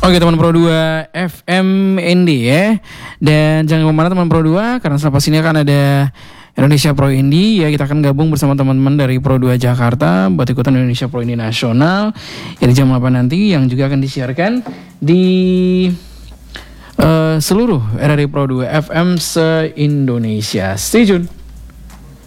Oke teman Pro 2 FM Indie ya. Dan jangan kemana teman Pro 2, karena setelah ini akan ada Indonesia Pro Indie ya. Kita akan gabung bersama teman-teman dari Pro 2 Jakarta buat ikutan Indonesia Pro Indie Nasional ya, di jam 8 nanti, yang juga akan disiarkan di seluruh RRI Pro 2 FM se-Indonesia. Stay tune.